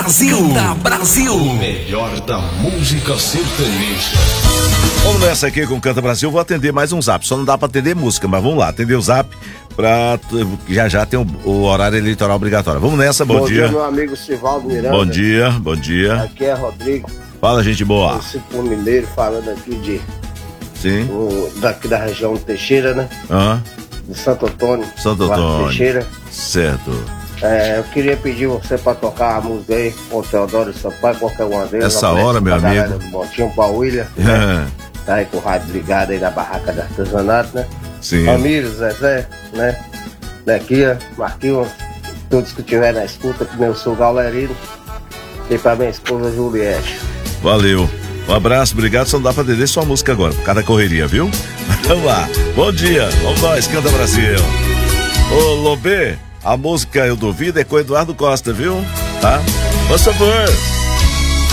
Brasil. Canta Brasil. O melhor da música sertaneja. Vamos nessa aqui com Canta Brasil. Vou atender mais um zap. Só não dá pra atender música, mas vamos lá. Atender o zap pra... Já tem o horário eleitoral obrigatório. Vamos nessa, bom dia. Bom dia, meu amigo Sivaldo Miranda. Bom dia. Aqui é Rodrigo. Fala, gente boa. Município Mineiro, falando aqui Sim. daqui da região de Teixeira, né? De Santo Antônio. Teixeira. Certo. Eu queria pedir você pra tocar a música aí com o Teodoro Sampaio, qualquer uma deles. Essa hora, meu amigo. Do Montinho pra William, né? Tá aí com o rádio ligado aí na barraca de artesanato, né? Sim. Ramiro, Zezé, né? Nequia, Marquinhos, todos que estiver na escuta, que eu sou Galerino. E pra minha esposa Juliette. Valeu. Um abraço, obrigado. Só não dá pra atender sua música agora, por causa da correria, viu? Vamos lá. Bom dia. Vamos nós, Canta Brasil. Ô, Lobê, a música Eu Duvido é com o Eduardo Costa, viu? Tá? Por favor.